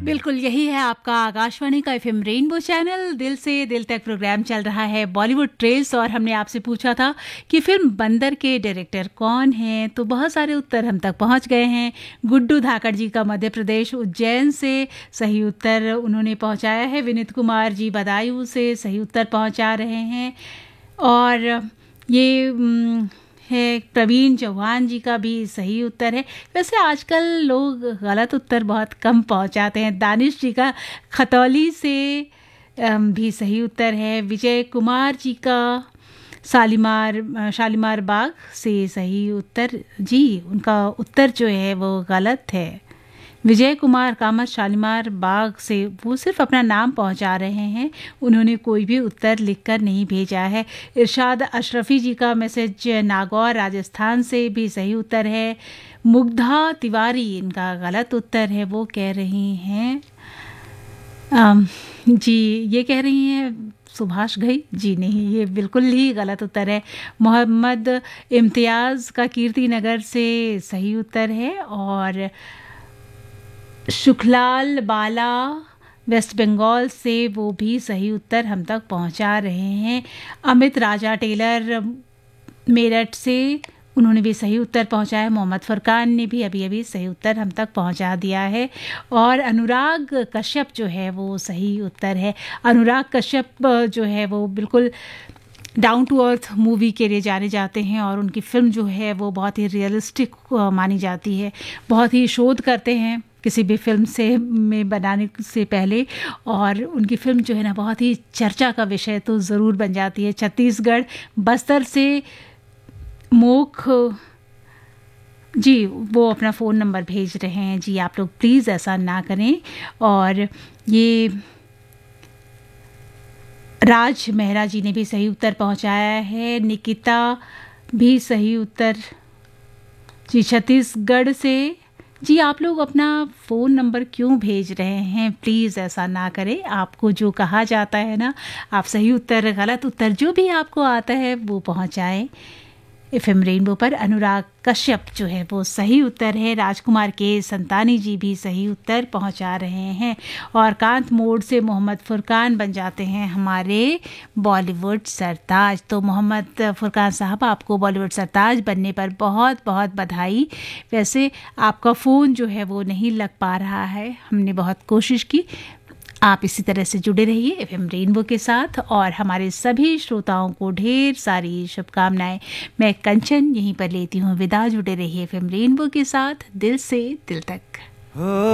बिल्कुल यही है आपका आकाशवाणी का एफएम रेनबो चैनल। दिल से दिल तक प्रोग्राम चल रहा है बॉलीवुड ट्रेल्स, और हमने आपसे पूछा था कि फिल्म बंदर के डायरेक्टर कौन हैं, तो बहुत सारे उत्तर हम तक पहुंच गए हैं। गुड्डू धाकड़ जी का मध्य प्रदेश उज्जैन से सही उत्तर उन्होंने पहुंचाया है। विनीत कुमार जी बदायूं से सही उत्तर पहुंचा रहे हैं। और ये है प्रवीण चौहान जी का भी सही उत्तर है। वैसे आजकल लोग गलत उत्तर बहुत कम पहुंचाते हैं। दानिश जी का खतौली से भी सही उत्तर है। विजय कुमार जी का शालीमार बाग से सही उत्तर, जी उनका उत्तर जो है वो गलत है। विजय कुमार कामत शालीमार बाग से वो सिर्फ अपना नाम पहुंचा रहे हैं, उन्होंने कोई भी उत्तर लिखकर नहीं भेजा है। इरशाद अशरफी जी का मैसेज नागौर राजस्थान से भी सही उत्तर है। मुग्धा तिवारी इनका गलत उत्तर है, वो कह रही हैं जी ये कह रही हैं सुभाष घई, जी नहीं, ये बिल्कुल ही गलत उत्तर है। मोहम्मद इम्तियाज़ का कीर्ति नगर से सही उत्तर है। और शुक्लाल बाला वेस्ट बंगाल से वो भी सही उत्तर हम तक पहुंचा रहे हैं। अमित राजा टेलर मेरठ से उन्होंने भी सही उत्तर पहुंचाया। मोहम्मद फरकान ने भी अभी अभी सही उत्तर हम तक पहुंचा दिया है। और अनुराग कश्यप जो है वो सही उत्तर है। अनुराग कश्यप जो है वो बिल्कुल डाउन टू अर्थ मूवी के लिए जाने जाते हैं, और उनकी फ़िल्म जो है वो बहुत ही रियलिस्टिक मानी जाती है। बहुत ही शोध करते हैं किसी भी फिल्म से में बनाने से पहले, और उनकी फ़िल्म जो है ना बहुत ही चर्चा का विषय तो ज़रूर बन जाती है। छत्तीसगढ़ बस्तर से मोख जी वो अपना फ़ोन नंबर भेज रहे हैं। जी आप लोग प्लीज़ ऐसा ना करें। और ये राज मेहरा जी ने भी सही उत्तर पहुंचाया है। निकिता भी सही उत्तर, जी छत्तीसगढ़ से। जी आप लोग अपना फ़ोन नंबर क्यों भेज रहे हैं, प्लीज़ ऐसा ना करें। आपको जो कहा जाता है ना, आप सही उत्तर गलत उत्तर जो भी आपको आता है वो पहुंचाएं एफएम रेनबो पर। अनुराग कश्यप जो है वो सही उत्तर है। राजकुमार के संतानी जी भी सही उत्तर पहुंचा रहे हैं। और कांत मोड़ से मोहम्मद फुरकान बन जाते हैं हमारे बॉलीवुड सरताज। तो मोहम्मद फुरकान साहब, आपको बॉलीवुड सरताज बनने पर बहुत बहुत बधाई। वैसे आपका फ़ोन जो है वो नहीं लग पा रहा है, हमने बहुत कोशिश की। आप इसी तरह से जुड़े रहिए एफएम रेनबो के साथ, और हमारे सभी श्रोताओं को ढेर सारी शुभकामनाएं। मैं कंचन यहीं पर लेती हूँ विदा। जुड़े रहिए एफएम रेनबो के साथ दिल से दिल तक।